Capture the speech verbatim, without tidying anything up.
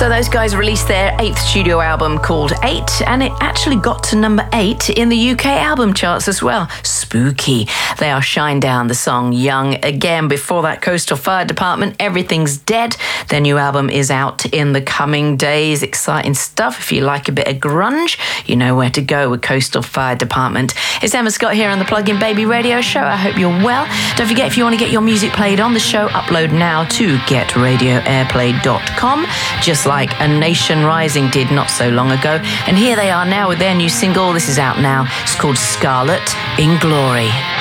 So those guys released their eighth studio album called Eight, and it actually got to number eight in the U K album charts as well. Spooky. They are Shinedown, the song Young Again. Before that, Coastal Fire Department, Everything's Dead. Their new album is out in the coming days. Exciting stuff. If you like a bit of grunge, you know where to go with Coastal Fire Department. It's Emma Scott here on the Plug In Baby Radio Show. I hope you're well. Don't forget, if you want to get your music played on the show, upload now to get radio airplay dot com, just like A Nation Rising did not so long ago. And here they are now with their new single. This is out now. It's called Scarlet in Glory.